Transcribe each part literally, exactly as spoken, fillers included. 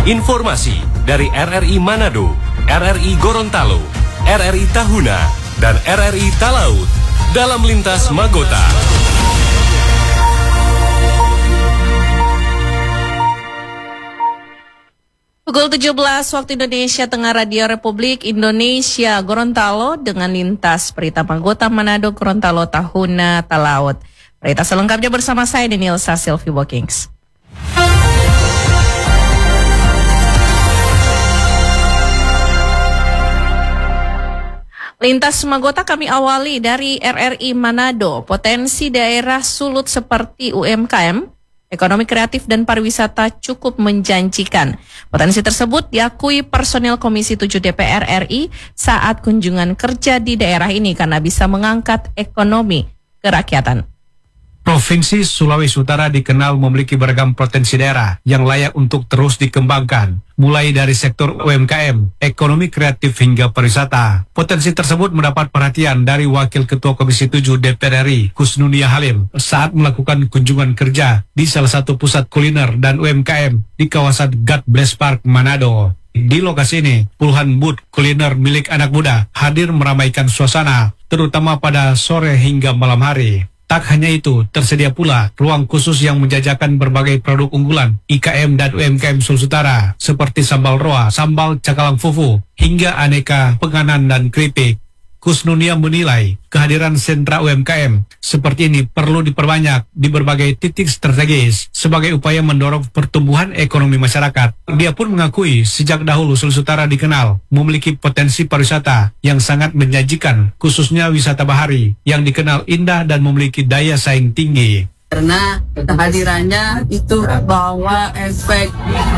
Informasi dari R R I Manado, R R I Gorontalo, R R I Tahuna, dan R R I Talaut dalam Lintas Magota. Pukul tujuh belas waktu Indonesia Tengah, Radio Republik Indonesia Gorontalo dengan Lintas Berita Magota Manado, Gorontalo, Tahuna, Talaut. Berita selengkapnya bersama saya Danielsa Sylvie Walkings. Lintas Magota kami awali dari R R I Manado. Potensi daerah sulut seperti U M K M, ekonomi kreatif dan pariwisata cukup menjanjikan. Potensi tersebut diakui personil Komisi tujuh D P R R I saat kunjungan kerja di daerah ini karena bisa mengangkat ekonomi kerakyatan. Provinsi Sulawesi Utara dikenal memiliki beragam potensi daerah yang layak untuk terus dikembangkan, mulai dari sektor U M K M, ekonomi kreatif hingga pariwisata. Potensi tersebut mendapat perhatian dari Wakil Ketua Komisi tujuh D P R R I, Kusnunia Halim, saat melakukan kunjungan kerja di salah satu pusat kuliner dan U M K M di kawasan God Bless Park, Manado. Di lokasi ini, puluhan booth kuliner milik anak muda hadir meramaikan suasana, terutama pada sore hingga malam hari. Tak hanya itu, tersedia pula ruang khusus yang menjajakan berbagai produk unggulan I K M dan U M K M Sulawesi Utara seperti sambal roa, sambal cakalang fufu, hingga aneka penganan dan keripik. Kusnunia menilai kehadiran sentra U M K M seperti ini perlu diperbanyak di berbagai titik strategis sebagai upaya mendorong pertumbuhan ekonomi masyarakat. Dia pun mengakui sejak dahulu Sulawesi Utara dikenal memiliki potensi pariwisata yang sangat menjanjikan, khususnya wisata bahari yang dikenal indah dan memiliki daya saing tinggi. Karena kehadirannya itu bawa efek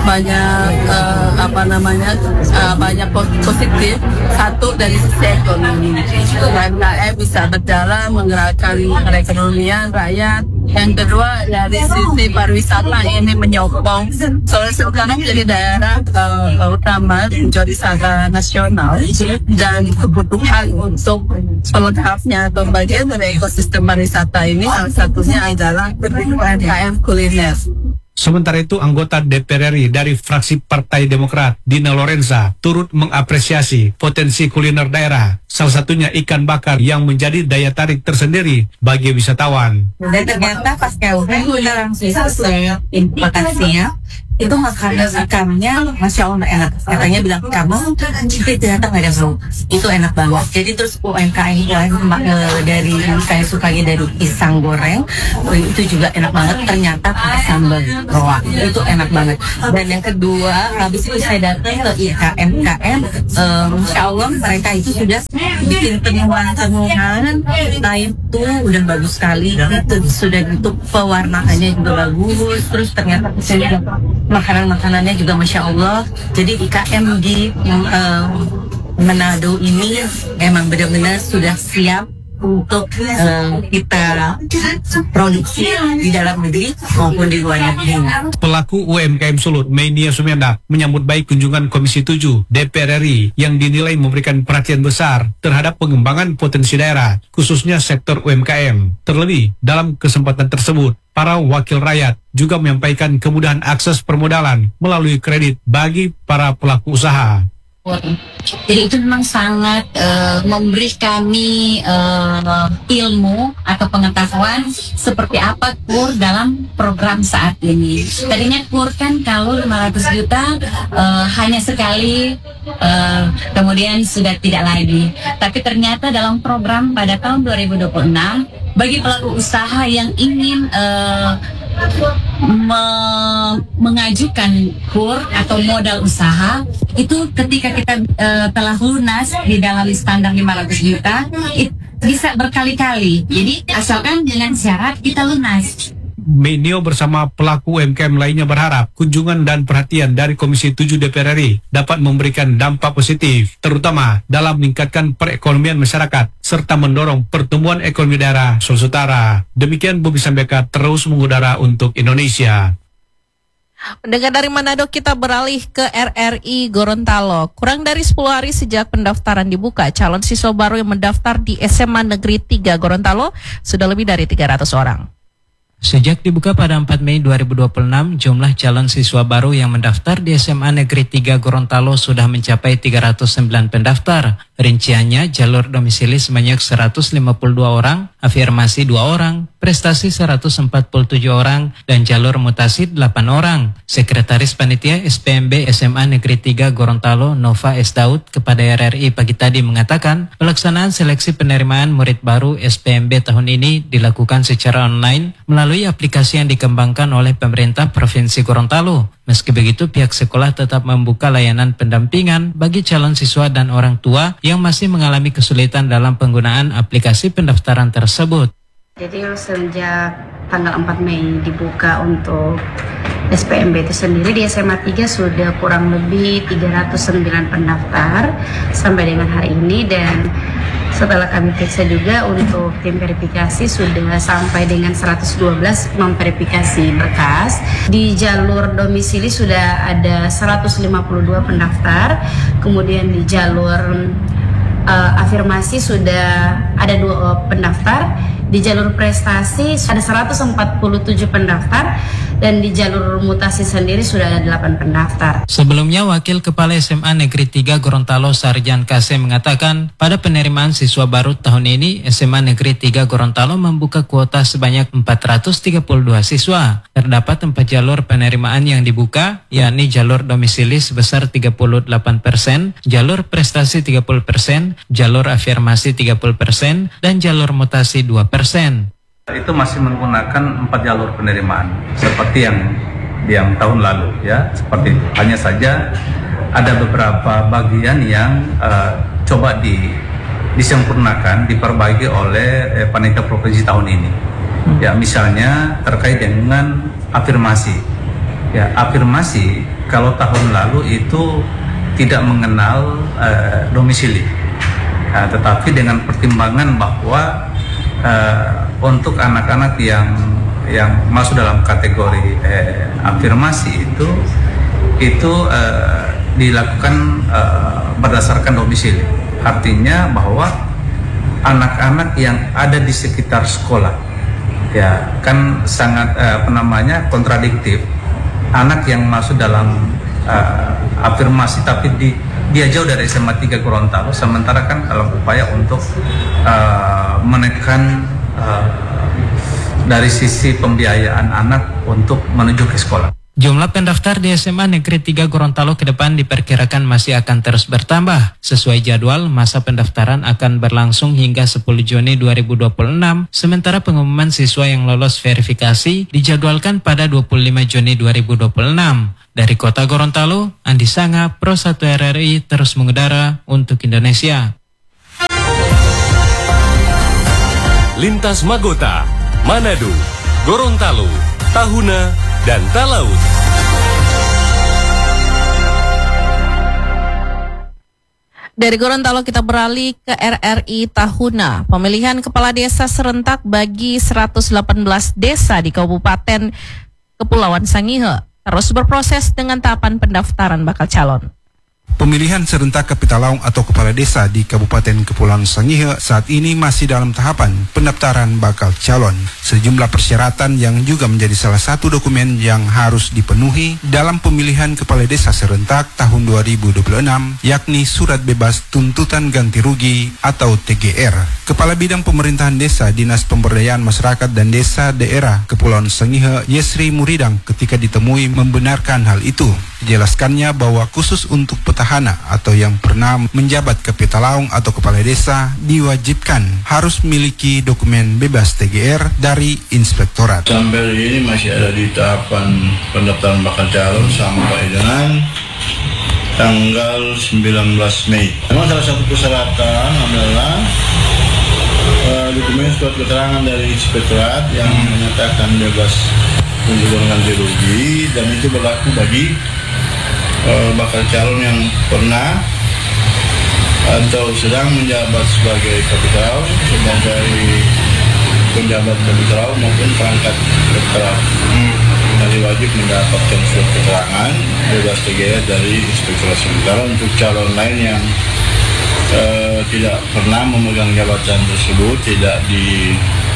banyak uh, apa namanya uh, banyak positif. Satu dari sisi ekonomi, U M K M bisa berjalan menggerakkan perekonomian rakyat. Yang kedua dari sisi pariwisata ini menyokong Sulawesi Utara menjadi daerah uh, utama tujuan wisata nasional dan kebutuhan untuk pelengkapnya atau bagian dari ekosistem pariwisata ini salah satunya adalah U M K M kuliner. Sementara itu, anggota D P R R I dari fraksi Partai Demokrat, Dina Lorenza, turut mengapresiasi potensi kuliner daerah, salah satunya ikan bakar yang menjadi daya tarik tersendiri bagi wisatawan. Dan ternyata pas keuangan kita langsung sesuai potensinya, itu makanan ikannya Masya Allah enak. Katanya bilang kamu tapi ternyata nggak ada bau, itu enak banget. Jadi terus U M K M dari saya sukanya dari pisang goreng itu juga enak banget. Ternyata pakai sambal roa itu enak banget. Dan yang kedua, habis itu saya datang ke I K M K M, Masya Allah mereka itu sudah bikin temuan-temuan, nah itu udah bagus sekali. Itu sudah gitu pewarnaannya juga bagus. Terus ternyata saya makanan-makanannya juga Masya Allah. Jadi I K M di uh, Manado ini emang benar-benar sudah siap untuk uh, kita produksi di dalam negeri maupun di luar negeri. Pelaku U M K M Sulut, Meinia Sumendak, menyambut baik kunjungan Komisi tujuh D P R R I yang dinilai memberikan perhatian besar terhadap pengembangan potensi daerah, khususnya sektor U M K M. Terlebih, dalam kesempatan tersebut, para wakil rakyat juga menyampaikan kemudahan akses permodalan melalui kredit bagi para pelaku usaha. Jadi itu memang sangat uh, memberi kami uh, ilmu atau pengetahuan seperti apa K U R dalam program saat ini. Tadinya K U R kan kalau lima ratus juta uh, hanya sekali, uh, kemudian sudah tidak lagi. Tapi ternyata dalam program pada tahun dua ribu dua puluh enam bagi pelaku usaha yang ingin uh, Me mengajukan K U R atau modal usaha itu ketika kita uh, telah lunas di dalam standar lima ratus juta it, bisa berkali-kali. Jadi asalkan dengan syarat kita lunas. Meinio bersama pelaku U M K M lainnya berharap kunjungan dan perhatian dari Komisi tujuh D P R R I dapat memberikan dampak positif, terutama dalam meningkatkan perekonomian masyarakat serta mendorong pertumbuhan ekonomi daerah Sulawesi Utara. Demikian Bobi Sambeka terus mengudara untuk Indonesia. Pendengar dari Manado, kita beralih ke R R I Gorontalo. Kurang dari sepuluh hari sejak pendaftaran dibuka, calon siswa baru yang mendaftar di S M A Negeri tiga Gorontalo sudah lebih dari tiga ratus orang. Sejak dibuka pada empat Mei dua ribu dua puluh enam, jumlah calon siswa baru yang mendaftar di S M A Negeri tiga Gorontalo sudah mencapai tiga ratus sembilan pendaftar. Rinciannya, jalur domisili sebanyak seratus lima puluh dua orang, afirmasi dua orang, prestasi seratus empat puluh tujuh orang, dan jalur mutasi delapan orang. Sekretaris Panitia S P M B S M A Negeri tiga Gorontalo, Nova S. Daud, kepada R R I pagi tadi mengatakan, pelaksanaan seleksi penerimaan murid baru S P M B tahun ini dilakukan secara online melalui aplikasi yang dikembangkan oleh pemerintah Provinsi Gorontalo. Meski begitu, pihak sekolah tetap membuka layanan pendampingan bagi calon siswa dan orang tua yang masih mengalami kesulitan dalam penggunaan aplikasi pendaftaran tersebut. Jadi sejak tanggal empat Mei dibuka untuk S P M B itu sendiri, di S M A tiga sudah kurang lebih tiga ratus sembilan pendaftar sampai dengan hari ini, dan setelah kami periksa juga untuk tim verifikasi sudah sampai dengan seratus dua belas memverifikasi berkas. Di jalur domisili sudah ada seratus lima puluh dua pendaftar, kemudian di jalur uh, afirmasi sudah ada dua uh, pendaftar, di jalur prestasi ada seratus empat puluh tujuh pendaftar, dan di jalur mutasi sendiri sudah ada delapan pendaftar. Sebelumnya, Wakil Kepala S M A Negeri tiga Gorontalo Sarjan Kase mengatakan, pada penerimaan siswa baru tahun ini, S M A Negeri tiga Gorontalo membuka kuota sebanyak empat ratus tiga puluh dua siswa. Terdapat empat jalur penerimaan yang dibuka, yakni jalur domisili sebesar tiga puluh delapan persen, jalur prestasi tiga puluh persen, jalur afirmasi tiga puluh persen, dan jalur mutasi dua persen. Itu masih menggunakan empat jalur penerimaan seperti yang yang tahun lalu, ya, seperti itu. Hanya saja ada beberapa bagian yang uh, coba di disempurnakan, diperbaiki oleh eh, panitia provinsi tahun ini. Ya, misalnya terkait dengan afirmasi. Ya, afirmasi kalau tahun lalu itu tidak mengenal uh, domisili. Nah, tetapi dengan pertimbangan bahwa uh, untuk anak-anak yang yang masuk dalam kategori eh, afirmasi itu itu eh, dilakukan eh, berdasarkan domisili. Artinya bahwa anak-anak yang ada di sekitar sekolah, ya kan sangat eh, apa namanya kontradiktif. Anak yang masuk dalam eh, afirmasi tapi di, dia jauh dari S M A tiga Gorontalo, sementara kan dalam upaya untuk eh, menekan Uh, dari sisi pembiayaan anak untuk menuju ke sekolah. Jumlah pendaftar di S M A Negeri tiga Gorontalo ke depan diperkirakan masih akan terus bertambah. Sesuai jadwal, masa pendaftaran akan berlangsung hingga sepuluh Juni dua ribu dua puluh enam, sementara pengumuman siswa yang lolos verifikasi dijadwalkan pada dua puluh lima Juni dua ribu dua puluh enam. Dari Kota Gorontalo, Andi Sanga, Pro satu R R I terus mengudara untuk Indonesia. Lintas Magota, Manado, Gorontalo, Tahuna, dan Talaut. Dari Gorontalo kita beralih ke R R I Tahuna. Pemilihan kepala desa serentak bagi seratus delapan belas desa di Kabupaten Kepulauan Sangihe terus berproses dengan tahapan pendaftaran bakal calon. Pemilihan serentak Kapitalaung atau kepala desa di Kabupaten Kepulauan Sangihe saat ini masih dalam tahapan pendaftaran bakal calon. Sejumlah persyaratan yang juga menjadi salah satu dokumen yang harus dipenuhi dalam pemilihan kepala desa serentak tahun dua ribu dua puluh enam, yakni surat bebas tuntutan ganti rugi atau T G R. Kepala Bidang Pemerintahan Desa Dinas Pemberdayaan Masyarakat dan Desa Daerah Kepulauan Sangihe, Yesri Muridang, ketika ditemui membenarkan hal itu. Dijelaskannya bahwa khusus untuk petahana atau yang pernah menjabat Kapitalaung atau kepala desa diwajibkan harus memiliki dokumen bebas T G R dari inspektorat. Sampai ini masih ada di tahapan pendaftaran bakal calon sampai dengan tanggal sembilan belas Mei. Memang salah satu persyaratan adalah uh, dokumen surat keterangan dari inspektorat yang menyatakan bebas tuntutan ganti rugi, dan itu berlaku bagi uh, bakal calon yang pernah atau sedang menjabat sebagai Kapitalaung, sebagai penjabat Kapitalaung maupun perangkat Kapitalaung. Hmm. Jadi wajib mendapatkan surat keterangan bebas T G R dari inspektorat. Sementara untuk calon lain yang uh, tidak pernah memegang jabatan tersebut, tidak di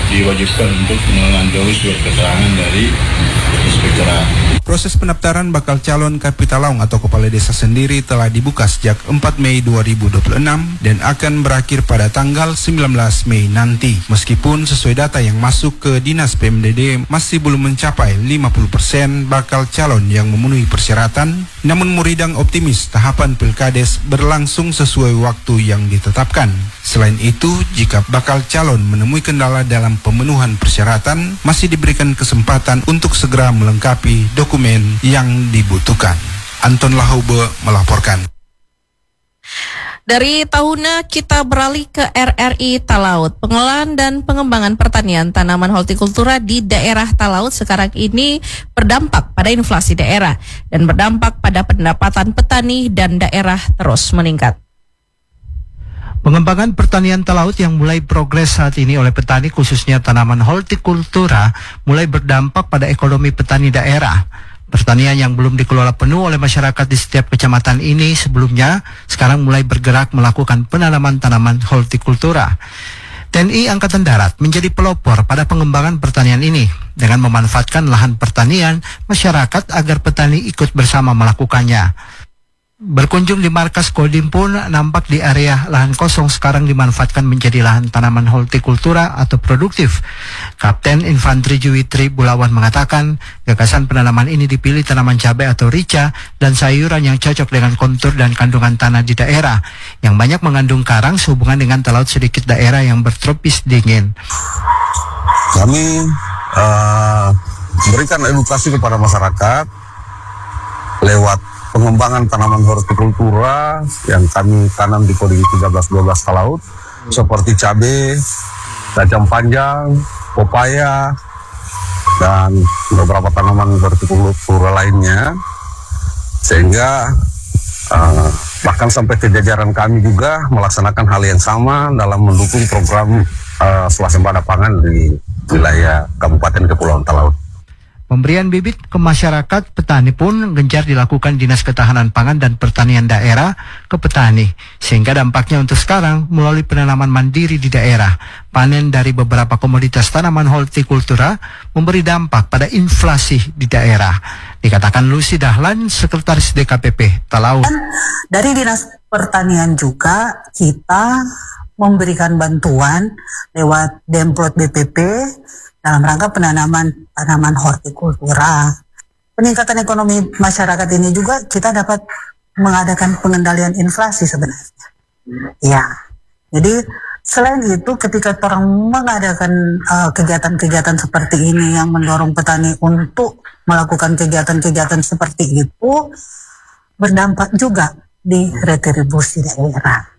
diwajibkan untuk mengantongi surat keterangan dari inspektorat. Proses pendaftaran bakal calon kapitalaung atau kepala desa sendiri telah dibuka sejak empat Mei dua ribu dua puluh enam dan akan berakhir pada tanggal sembilan belas Mei nanti. Meskipun sesuai data yang masuk ke Dinas P M D D masih belum mencapai lima puluh persen bakal calon yang memenuhi persyaratan, namun Muridang optimis tahapan Pilkades berlangsung sesuai waktu yang ditetapkan. Selain itu, jika bakal calon menemui kendala dalam pemenuhan persyaratan, masih diberikan kesempatan untuk segera melengkapi dokumen yang dibutuhkan. Anton Lahaube melaporkan. Dari Tahuna kita beralih ke R R I Talaut. Pengolahan dan pengembangan pertanian tanaman hortikultura di daerah Talaut sekarang ini berdampak pada inflasi daerah dan berdampak pada pendapatan petani dan daerah terus meningkat. Pengembangan pertanian Talaut yang mulai progres saat ini oleh petani khususnya tanaman hortikultura mulai berdampak pada ekonomi petani daerah. Pertanian yang belum dikelola penuh oleh masyarakat di setiap kecamatan ini sebelumnya sekarang mulai bergerak melakukan penanaman tanaman hortikultura. T N I Angkatan Darat menjadi pelopor pada pengembangan pertanian ini dengan memanfaatkan lahan pertanian masyarakat agar petani ikut bersama melakukannya. Berkunjung di markas Kodim pun nampak di area lahan kosong sekarang dimanfaatkan menjadi lahan tanaman hortikultura atau produktif. Kapten Infanteri Juwitri Bulawan mengatakan gagasan penanaman ini dipilih tanaman cabai atau rica dan sayuran yang cocok dengan kontur dan kandungan tanah di daerah yang banyak mengandung karang sehubungan dengan Talaut sedikit daerah yang bertropis dingin. Kami uh, berikan edukasi kepada masyarakat lewat pengembangan tanaman hortikultura yang kami tanam di Kodim tiga belas dua belas Talaut seperti cabai, kacang panjang, pepaya, dan beberapa tanaman hortikultura lainnya, sehingga uh, bahkan sampai ke jajaran kami juga melaksanakan hal yang sama dalam mendukung program uh, swasembada pangan di wilayah Kabupaten Kepulauan Talaut. Pemberian bibit ke masyarakat petani pun gencar dilakukan Dinas Ketahanan Pangan dan Pertanian Daerah ke petani, sehingga dampaknya untuk sekarang melalui penanaman mandiri di daerah, panen dari beberapa komoditas tanaman hortikultura memberi dampak pada inflasi di daerah. Dikatakan Lucy Dahlan, Sekretaris D K P P Talaut. Dari Dinas Pertanian juga kita memberikan bantuan lewat Demprot B P P dalam rangka penanaman tanaman hortikultura. Peningkatan ekonomi masyarakat ini juga kita dapat mengadakan pengendalian inflasi sebenarnya. Ya, jadi selain itu ketika orang mengadakan uh, kegiatan-kegiatan seperti ini yang mendorong petani untuk melakukan kegiatan-kegiatan seperti itu, berdampak juga di retribusi daerah.